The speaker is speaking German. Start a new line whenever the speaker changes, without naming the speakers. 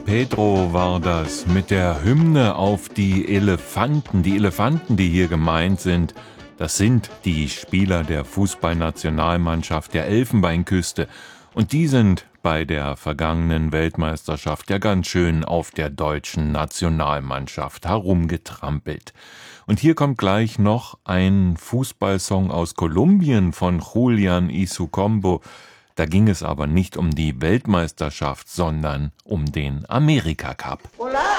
Pedro war das mit der Hymne auf die Elefanten. Die Elefanten, die hier gemeint sind, das sind die Spieler der Fußballnationalmannschaft der Elfenbeinküste. Und die sind bei der vergangenen Weltmeisterschaft ja ganz schön auf der deutschen Nationalmannschaft herumgetrampelt. Und hier kommt gleich noch ein Fußballsong aus Kolumbien von Julian Isocombo. Da ging es aber nicht um die Weltmeisterschaft, sondern um den Amerika-Cup.
Hola!